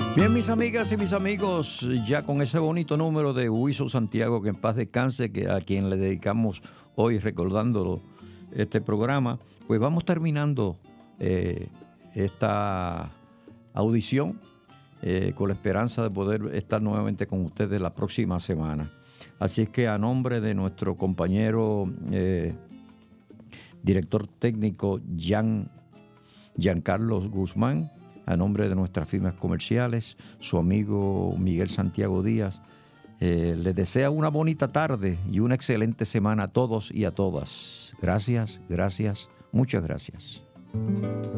Bien, mis amigas y mis amigos, ya con ese bonito número de Huizo Santiago, que en paz descanse, que a quien le dedicamos hoy recordándolo este programa, pues vamos terminando esta audición con la esperanza de poder estar nuevamente con ustedes la próxima semana. Así es que a nombre de nuestro compañero director técnico Giancarlo Guzmán, a nombre de nuestras firmas comerciales, su amigo Miguel Santiago Díaz, les desea una bonita tarde y una excelente semana a todos y a todas. Gracias, gracias, muchas gracias.